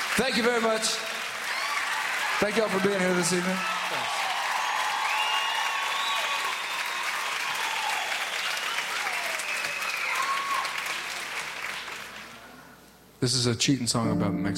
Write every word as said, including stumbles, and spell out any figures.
Thank you very much. Thank y'all for being here this evening. This is a cheating song about Mexico.